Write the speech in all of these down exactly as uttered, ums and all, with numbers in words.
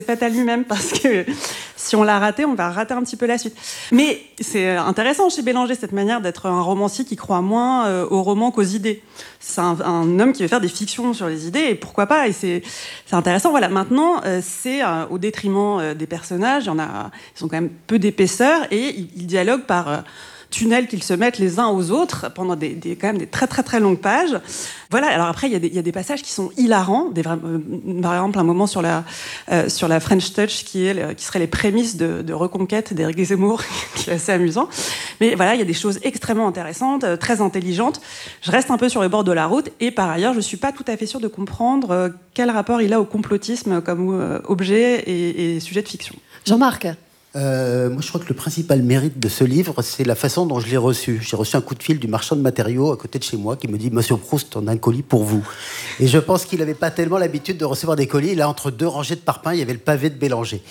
fatal lui-même, parce que si on l'a raté, on va rater un petit peu la suite. Mais c'est intéressant chez Bélanger, cette manière d'être un romancier qui croit moins euh, aux romans qu'aux idées. C'est un, un homme qui veut faire des fictions sur les idées, et pourquoi pas, et c'est, c'est intéressant. Voilà, maintenant, euh, c'est euh, au détriment euh, des personnages, il y en a, ils ont quand même peu d'épaisseur, et ils, ils dialoguent par... Euh, tunnels qu'ils se mettent les uns aux autres pendant des, des, quand même des très très très longues pages. Voilà, alors après, il y a des, il y a des passages qui sont hilarants. Des, par exemple, un moment sur la, euh, sur la French Touch qui, est, qui serait les prémices de, de Reconquête d'Éric Zemmour, qui est assez amusant. Mais voilà, il y a des choses extrêmement intéressantes, très intelligentes. Je reste un peu sur le bord de la route et par ailleurs, je ne suis pas tout à fait sûre de comprendre euh, quel rapport il a au complotisme comme euh, objet et, et sujet de fiction. Jean-Marc ? Euh, moi, je crois que le principal mérite de ce livre, c'est la façon dont je l'ai reçu. J'ai reçu un coup de fil du marchand de matériaux à côté de chez moi qui me dit « Monsieur Proust, on a un colis pour vous ». Et je pense qu'il n'avait pas tellement l'habitude de recevoir des colis. Là, entre deux rangées de parpaings, il y avait le pavé de Bélanger.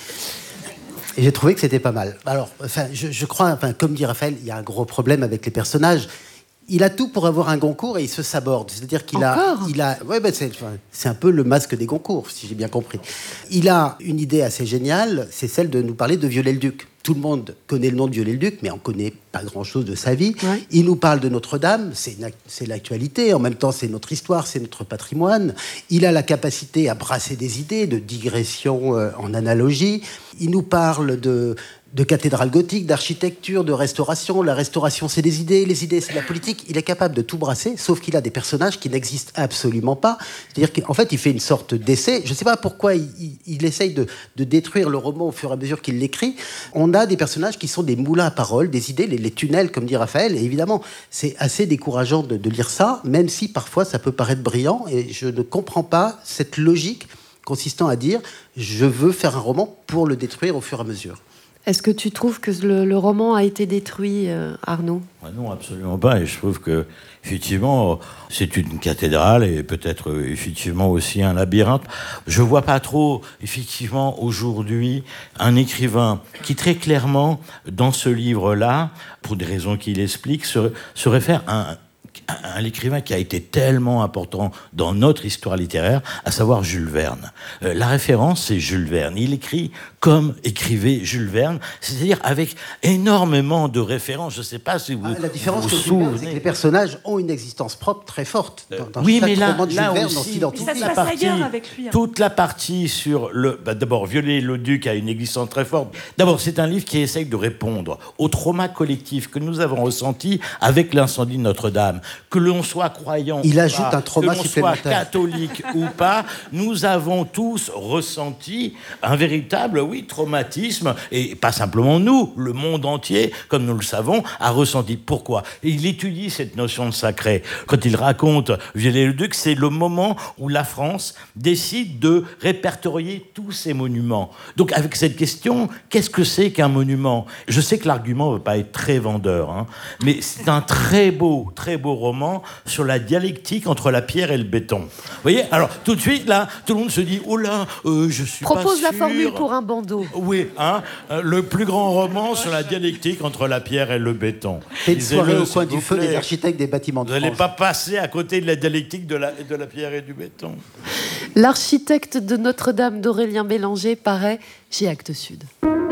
Et j'ai trouvé que c'était pas mal. Alors, enfin, je, je crois, enfin, comme dit Raphaël, il y a un gros problème avec les personnages. Il a tout pour avoir un Goncourt et il se saborde. C'est-à-dire qu'il a, il a, ouais, ben c'est, c'est un peu le masque des Goncourt, si j'ai bien compris. Il a une idée assez géniale, c'est celle de nous parler de Viollet-le-Duc. Tout le monde connaît le nom de Viollet-le-Duc, mais on ne connaît pas grand-chose de sa vie. Ouais. Il nous parle de Notre-Dame, c'est, une, c'est l'actualité, en même temps c'est notre histoire, c'est notre patrimoine. Il a la capacité à brasser des idées, de digression euh, en analogie. Il nous parle de... de cathédrale gothique, d'architecture, de restauration. La restauration, c'est des idées, les idées, c'est la politique. Il est capable de tout brasser, sauf qu'il a des personnages qui n'existent absolument pas. C'est-à-dire qu'en fait, il fait une sorte d'essai. Je ne sais pas pourquoi il, il, il essaye de, de détruire le roman au fur et à mesure qu'il l'écrit. On a des personnages qui sont des moulins à paroles, des idées, les, les tunnels, comme dit Raphaël. Et évidemment, c'est assez décourageant de, de lire ça, même si parfois ça peut paraître brillant. Et je ne comprends pas cette logique consistant à dire « je veux faire un roman pour le détruire au fur et à mesure ». Est-ce que tu trouves que le, le roman a été détruit, euh, Arnaud ? Non, absolument pas. Et je trouve que, effectivement, c'est une cathédrale et peut-être effectivement aussi un labyrinthe. Je vois pas trop, effectivement, aujourd'hui, un écrivain qui très clairement, dans ce livre-là, pour des raisons qu'il explique, se, se réfère à un un écrivain qui a été tellement important dans notre histoire littéraire, à savoir Jules Verne. Euh, la référence, c'est Jules Verne. Il écrit comme écrivait Jules Verne, c'est-à-dire avec énormément de références. Je ne sais pas si vous ah, La différence vous que souvenez. Verne, c'est que les personnages ont une existence propre très forte. Dans, dans oui, chaque mais là, roman de Jules là Verne, aussi, dans toute la la partie, avec lui, hein. toute la partie sur le... Bah, d'abord, Viollet-le-Duc a une existence très forte. D'abord, c'est un livre qui essaye de répondre au trauma collectif que nous avons ressenti avec l'incendie de Notre-Dame. Que l'on soit croyant Il ou ajoute pas, un trauma que l'on supplémentaire. soit catholique ou pas, nous avons tous ressenti un véritable, oui, traumatisme, et pas simplement nous, le monde entier, comme nous le savons, a ressenti. Pourquoi ? Et il étudie cette notion de sacré. Quand il raconte Viollet-le-Duc, c'est le moment où la France décide de répertorier tous ses monuments. Donc avec cette question, qu'est-ce que c'est qu'un monument ? Je sais que l'argument ne va pas être très vendeur, hein, mais c'est un très beau, très beau roman sur la dialectique entre la pierre et le béton. Vous voyez ? Alors, tout de suite, là, tout le monde se dit « Oh là, euh, je suis pas sûr... » Propose la formule pour un bandeau. Oui, hein, euh, le plus grand roman sur la dialectique entre la pierre et le béton. C'est une soirée Lisez-le, au coin s'il du vous feu plaît. des architectes des bâtiments de Vous n'allez France. pas passer à côté de la dialectique de la, de la pierre et du béton. L'architecte de Notre-Dame d'Aurélien Bélanger paraît chez Actes Sud.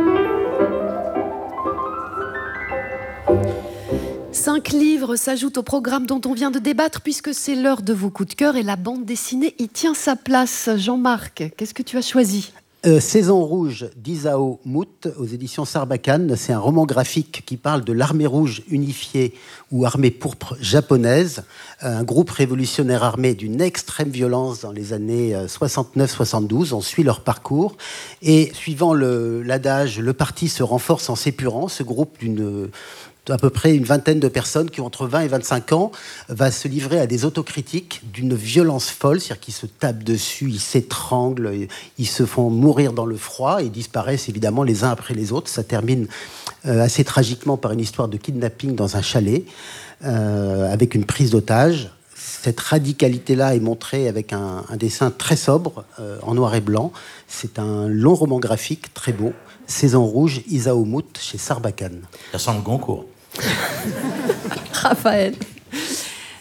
Cinq livres s'ajoutent au programme dont on vient de débattre puisque c'est l'heure de vos coups de cœur et la bande dessinée y tient sa place. Jean-Marc, qu'est-ce que tu as choisi ? Euh, Saison rouge d'Isao Mout aux éditions Sarbacane. C'est un roman graphique qui parle de l'armée rouge unifiée ou armée pourpre japonaise, un groupe révolutionnaire armé d'une extrême violence dans les années soixante-neuf soixante-douze. On suit leur parcours et suivant le, l'adage, le parti se renforce en s'épurant. Ce groupe d'une à peu près une vingtaine de personnes qui ont entre vingt et vingt-cinq ans, va se livrer à des autocritiques d'une violence folle, c'est-à-dire qu'ils se tapent dessus, ils s'étranglent, ils se font mourir dans le froid et disparaissent évidemment les uns après les autres. Ça termine euh, assez tragiquement par une histoire de kidnapping dans un chalet, euh, avec une prise d'otage. Cette radicalité-là est montrée avec un, un dessin très sobre, euh, en noir et blanc. C'est un long roman graphique, très beau. Saison rouge, Isao Mout, chez Sarbacane. Ça sent le Goncourt. Raphaël.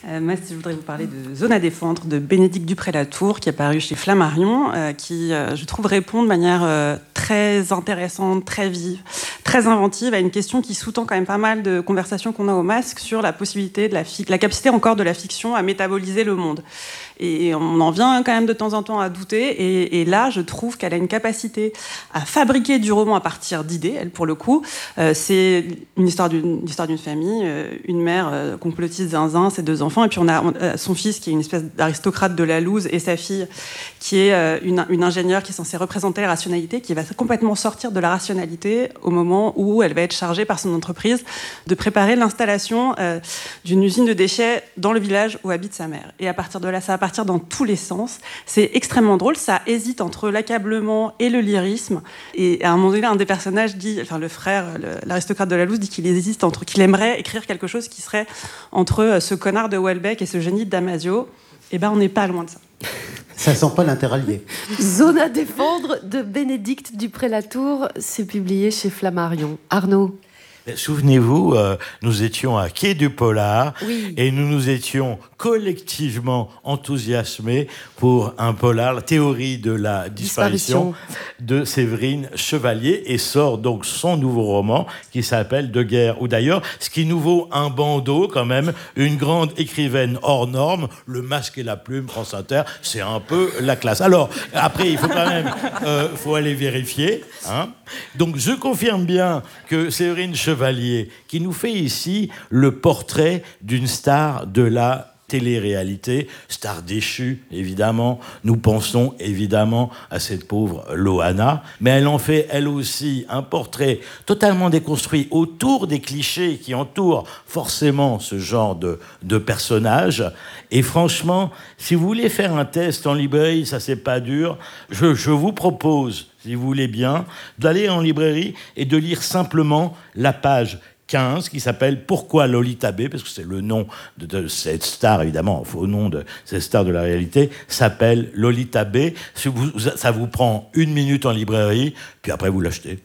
Euh, moi, je voudrais vous parler de Zone à défendre de Bénédicte Dupré-Latour, qui est paru chez Flammarion, euh, qui, euh, je trouve, répond de manière euh, très intéressante, très vive, très inventive à une question qui sous-tend quand même pas mal de conversations qu'on a au Masque sur la possibilité de la, fi- la capacité encore de la fiction à métaboliser le monde. Et on en vient quand même de temps en temps à douter. Et, et là, je trouve qu'elle a une capacité à fabriquer du roman à partir d'idées, elle, pour le coup. Euh, c'est une histoire d'une, une histoire d'une famille, euh, une mère euh, complotiste zinzin, ses deux enfants, et puis on a, on a son fils qui est une espèce d'aristocrate de la loose, et sa fille qui est euh, une, une ingénieure qui est censée représenter la rationalité, qui va complètement sortir de la rationalité au moment où elle va être chargée par son entreprise de préparer l'installation euh, d'une usine de déchets dans le village où habite sa mère. Et à partir de là, ça va partir dans tous les sens. C'est extrêmement drôle, ça hésite entre l'accablement et le lyrisme. Et à un moment donné, un des personnages dit, enfin le frère, le, l'aristocrate de la loose, dit qu'il hésite entre, qu'il aimerait écrire quelque chose qui serait entre ce connard de Houellebecq et ce génie de Damasio. Eh ben, on n'est pas loin de ça. Ça sent pas l'interallié. Zone à défendre de Bénédicte Dupré-Latour, c'est publié chez Flammarion. Arnaud. Souvenez-vous, euh, nous étions à Quai du Polar Oui. et nous nous étions collectivement enthousiasmés pour un polar, la théorie de la disparition, disparition. de Séverine Chevalier, et sort donc son nouveau roman qui s'appelle De guerre ou d'ailleurs, ce qui nous vaut un bandeau quand même, une grande écrivaine hors norme, Le Masque et la Plume, France Inter, c'est un peu la classe. Alors, après, il faut quand même euh, faut aller vérifier. Hein. Donc, je confirme bien que Séverine Chevalier, qui nous fait ici le portrait d'une star de la télé-réalité, star déchue, évidemment. Nous pensons évidemment à cette pauvre Loana, mais elle en fait, elle aussi, un portrait totalement déconstruit autour des clichés qui entourent forcément ce genre de, de personnage. Et franchement, si vous voulez faire un test en librairie, ça c'est pas dur, je, je vous propose, si vous voulez bien, d'aller en librairie et de lire simplement la page quinze, qui s'appelle « Pourquoi Lolita B ?» parce que c'est le nom de, de cette star, évidemment, au nom de cette star de la réalité, s'appelle Lolita B. Ça vous prend une minute en librairie, puis après vous l'achetez.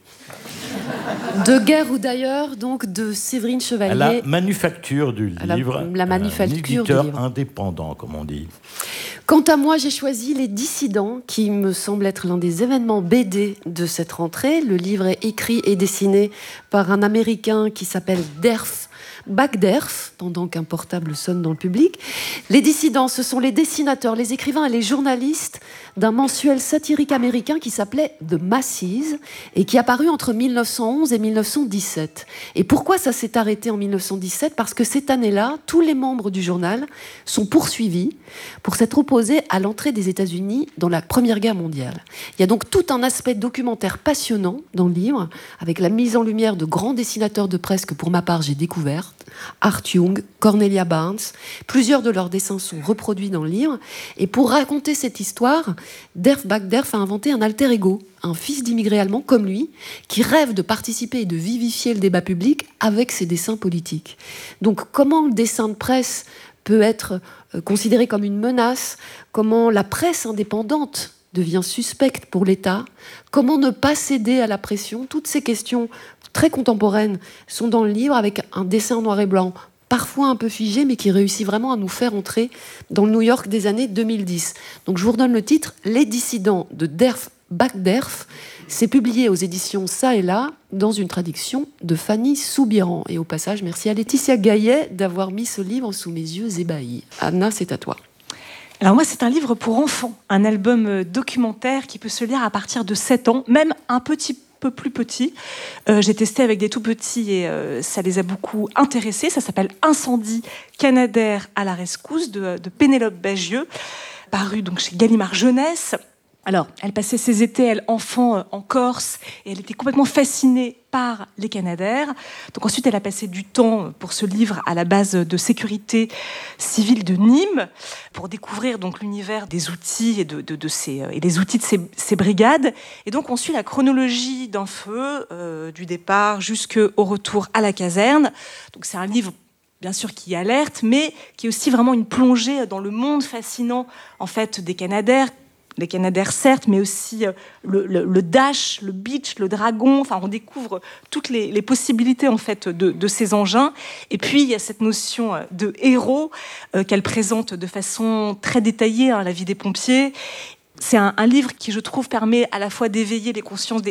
De guerre ou d'ailleurs, donc, de Séverine Chevalier. À la manufacture du livre. La, la manufacture un éditeur du livre. Indépendant, comme on dit. Quant à moi, j'ai choisi Les Dissidents, qui me semble être l'un des événements B D de cette rentrée. Le livre est écrit et dessiné par un Américain qui s'appelle Derf Backderf, pendant qu'un portable sonne dans le public. Les dissidents, ce sont les dessinateurs, les écrivains et les journalistes d'un mensuel satirique américain qui s'appelait The Masses et qui a paru entre mille neuf cent onze et mille neuf cent dix-sept. Et pourquoi ça s'est arrêté en mille neuf cent dix-sept ? Parce que cette année-là, tous les membres du journal sont poursuivis pour s'être opposés à l'entrée des États-Unis dans la Première Guerre mondiale. Il y a donc tout un aspect documentaire passionnant dans le livre, avec la mise en lumière de grands dessinateurs de presse que pour ma part j'ai découvert. Art Young, Cornelia Barnes. Plusieurs de leurs dessins sont reproduits dans le livre. Et pour raconter cette histoire, Derf Backderf a inventé un alter ego, un fils d'immigrés allemands comme lui, qui rêve de participer et de vivifier le débat public avec ses dessins politiques. Donc comment le dessin de presse peut être considéré comme une menace, comment la presse indépendante devient suspecte pour l'État, comment ne pas céder à la pression, toutes ces questions très contemporaines sont dans le livre avec un dessin en noir et blanc, parfois un peu figé, mais qui réussit vraiment à nous faire entrer dans le New York des années deux mille dix. Donc je vous redonne le titre, Les Dissidents de Derf Backderf. C'est publié aux éditions Ça et Là, dans une traduction de Fanny Soubiran. Et au passage, merci à Laetitia Gaillet d'avoir mis ce livre sous mes yeux ébahis. Anna, c'est à toi. Alors moi, c'est un livre pour enfants, un album documentaire qui peut se lire à partir de sept ans, même un petit peu plus petit. Euh, j'ai testé avec des tout petits et euh, ça les a beaucoup intéressés. Ça s'appelle Incendie Canadair à la rescousse de, de Pénélope Bagieux, paru donc chez Gallimard Jeunesse. Alors, elle passait ses étés, elle, enfant, en Corse, et elle était complètement fascinée par les Canadaires. Donc ensuite, elle a passé du temps pour ce livre à la base de sécurité civile de Nîmes, pour découvrir donc l'univers des outils et, de, de, de ces, et les outils de ces, ces brigades. Et donc, on suit la chronologie d'un feu, euh, du départ jusqu'au retour à la caserne. Donc, c'est un livre, bien sûr, qui alerte, mais qui est aussi vraiment une plongée dans le monde fascinant, en fait, des Canadaires, les Canadair, certes, mais aussi le, le, le dash, le beach, le dragon. Enfin, on découvre toutes les, les possibilités en fait de, de ces engins. Et puis il y a cette notion de héros euh, qu'elle présente de façon très détaillée, hein, la vie des pompiers. C'est un, un livre qui, je trouve, permet à la fois d'éveiller les consciences des,